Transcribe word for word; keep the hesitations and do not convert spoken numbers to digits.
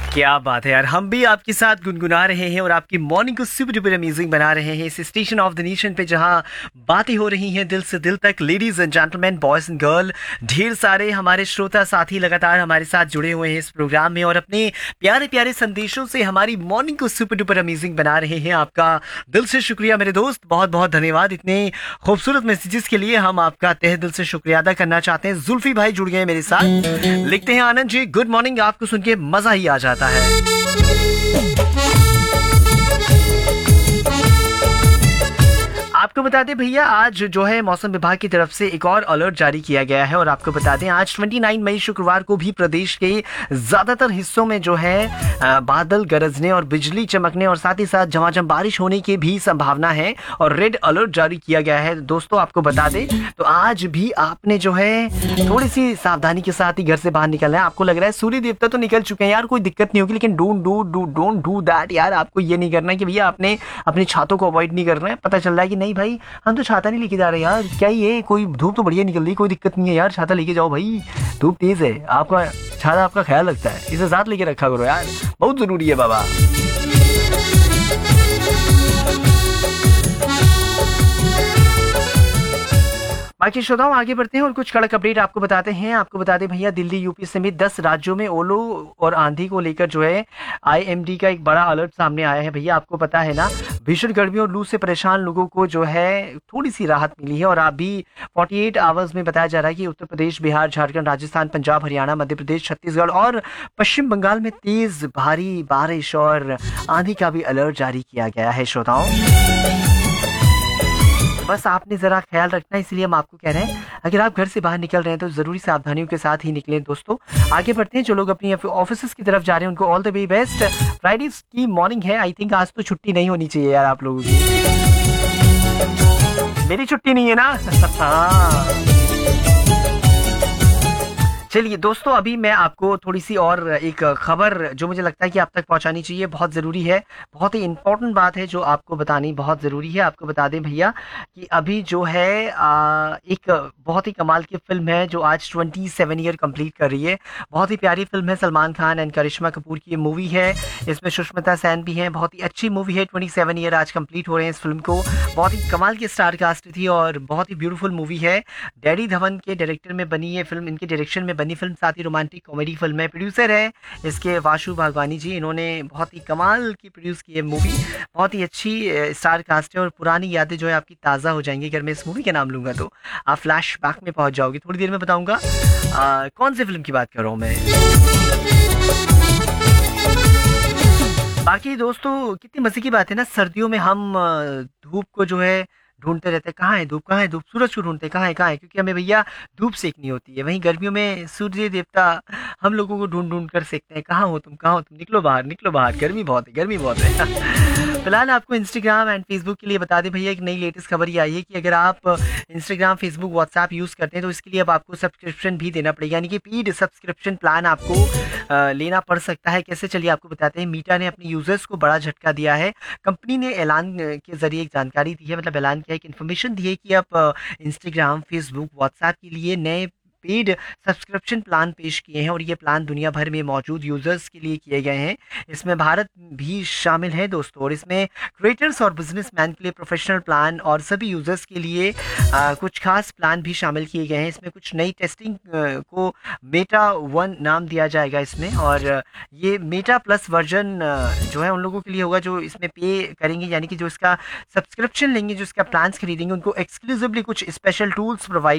क्या बात है यार, हम भी आपके साथ गुनगुना रहे हैं और आपकी मॉर्निंग को सुपर डुपर अमेजिंग बना रहे हैं इस स्टेशन ऑफ द नेशन पे, जहां बातें हो रही हैं दिल से दिल तक। Ladies and gentleman, boys and girl, ढेर सारे हमारे श्रोता साथी लगातार हमारे साथ जुड़े हुए हैं इस प्रोग्राम में और अपने प्यारे प्यारे संदेशों से हमारी मॉर्निंग को सुपर डुपर अमेजिंग बना रहे हैं। आपका दिल से शुक्रिया मेरे दोस्त, बहुत बहुत धन्यवाद इतने खूबसूरत मैसेजेस के लिए। हम आपका तहे दिल से शुक्रिया अदा करना चाहते हैं। जुल्फी भाई जुड़ गए मेरे साथ, लिखते हैं आनंद जी, गुड मॉर्निंग, आपको सुन के मजा ही आ जाता है। आपको बता दें भैया, आज जो है मौसम विभाग की तरफ से एक और अलर्ट जारी किया गया है और आपको बता दें आज उनतीस मई शुक्रवार को भी प्रदेश के ज्यादातर हिस्सों में जो है बादल गरजने और बिजली चमकने और साथ ही साथ झमाझम बारिश होने की भी संभावना है और रेड अलर्ट जारी किया गया है। दोस्तों आपको बता दें तो आज भी आपने जो है थोड़ी सी सावधानी के साथ ही घर से बाहर निकलना है। आपको लग रहा है सूर्य देवता तो निकल चुके हैं यार, कोई दिक्कत नहीं होगी, लेकिन don't do do don't do that यार। आपको ये नहीं करना है कि भैया आपने अपनी छातों को अवॉइड नहीं करना है। पता चल रहा है कि नहीं भाई हम तो छाता नहीं लेके जा रहे यार, क्या ये कोई धूप तो बढ़िया निकल रही, कोई दिक्कत नहीं है यार, छाता लेके जाओ भाई, धूप तेज है, आपका छाता आपका ख्याल रखता है, इसे साथ लेके रखा करो यार, बहुत जरूरी है बाबा। बाकी श्रोताओं आगे बढ़ते हैं और कुछ कड़क अपडेट आपको बताते हैं। आपको बता दें भैया, दिल्ली यूपी समेत दस राज्यों में ओलो और आंधी को लेकर जो है आईएमडी का एक बड़ा अलर्ट सामने आया है। भैया आपको पता है ना, भीषण गर्मी और लू से परेशान लोगों को जो है थोड़ी सी राहत मिली है और अभी अड़तालीस आवर्स में बताया जा रहा है कि उत्तर प्रदेश, बिहार, झारखंड, राजस्थान, पंजाब, हरियाणा, मध्य प्रदेश, छत्तीसगढ़ और पश्चिम बंगाल में तेज भारी बारिश और आंधी का भी अलर्ट जारी किया गया है। श्रोताओं बस आपने जरा ख्याल रखना, इसलिए हम आपको कह रहे हैं अगर आप घर से बाहर निकल रहे हैं तो जरूरी सावधानियों के साथ ही निकलें। दोस्तों आगे बढ़ते हैं, जो लोग अपनी ऑफिस की तरफ जा रहे हैं उनको all the way best. Friday की मॉर्निंग है, आई थिंक आज तो छुट्टी नहीं होनी चाहिए यार आप लोगों की। मेरी छुट्टी नहीं है ना? हाँ चलिए दोस्तों, अभी मैं आपको थोड़ी सी और एक खबर जो मुझे लगता है कि आप तक पहुंचानी चाहिए, बहुत ज़रूरी है, बहुत ही इंपॉर्टेंट बात है जो आपको बतानी बहुत ज़रूरी है। आपको बता दें भैया कि अभी जो है आ, एक बहुत ही कमाल की फिल्म है जो आज सत्ताईस ईयर कंप्लीट कर रही है। बहुत ही प्यारी फिल्म है, सलमान खान एंड करिश्मा कपूर की ये मूवी है, इसमें सुष्मिता सेन भी हैं। बहुत ही अच्छी मूवी है, सत्ताईस ईयर आज कंप्लीट हो रहे हैं इस फिल्म को। बहुत ही कमाल की स्टार कास्ट थी और बहुत ही ब्यूटीफुल मूवी है। डैडी धवन के डायरेक्टर में बनी ये फिल्म, इनके डायरेक्शन में बनी फिल्म, साथ ही रोमांटिक कॉमेडी फिल्म है। प्रोड्यूसर है इसके वाशु भागवानी जी, इन्होंने बहुत ही कमाल की प्रोड्यूस की है मूवी। बहुत ही अच्छी स्टार कास्ट है और पुरानी यादें जो है आपकी ताज़ा हो जाएंगी अगर मैं इस मूवी का नाम लूंगा तो आप फ्लैश बैक में पहुंच जाओगे। थोड़ी देर में बताऊंगा आ, कौन सी फिल्म की बात कर रहा हूं मैं। बाकी दोस्तों कितनी मजे की बात है ना, सर्दियों में हम धूप को जो है ढूंढते रहते हैं, कहाँ है धूप, कहाँ है धूप, सूरज को ढूंढते हैं, कहाँ है कहाँ है, क्योंकि हमें भैया धूप सेकनी होती है। वहीं गर्मियों में सूर्य देवता हम लोगों को ढूंढ ढूंढ कर सेकते हैं, कहाँ हो तुम, कहाँ हो तुम, निकलो बाहर, निकलो बाहर, गर्मी बहुत है, गर्मी बहुत है। फिलहाल आपको इंस्टाग्राम एंड फेसबुक के लिए बता दें भैया, एक नई लेटेस्ट खबर ये आई है कि अगर आप इंस्टाग्राम, फेसबुक, व्हाट्सएप यूज़ करते हैं तो इसके लिए अब आपको सब्सक्रिप्शन भी देना पड़ेगा, यानी कि पेड सब्सक्रिप्शन प्लान आपको लेना पड़ सकता है। कैसे, चलिए आपको बताते हैं। मीटा ने अपने यूजर्स को बड़ा झटका दिया है। कंपनी ने ऐलान के जरिए एक जानकारी दी है, मतलब ऐलान किया, एक इन्फॉर्मेशन दी है कि आप इंस्टाग्राम, फेसबुक, व्हाट्सएप के लिए नए पेड सब्सक्रिप्शन प्लान पेश किए हैं और ये प्लान दुनिया भर में मौजूद यूजर्स के लिए किए गए हैं। इसमें भारत भी शामिल है दोस्तों, और इसमें क्रिएटर्स और बिजनेसमैन के लिए प्रोफेशनल प्लान और सभी यूजर्स के लिए आ, कुछ खास प्लान भी शामिल किए गए हैं। इसमें कुछ नई टेस्टिंग को मेटा वन नाम दिया जाएगा इसमें, और ये मेटा प्लस वर्जन जो है उन लोगों के लिए होगा जो इसमें पे करेंगे, यानी कि जो इसका सब्सक्रिप्शन लेंगे, जो इसका प्लान खरीदेंगे, उनको एक्सक्लूसिवली कुछ स्पेशल टूल्स प्रोवाइड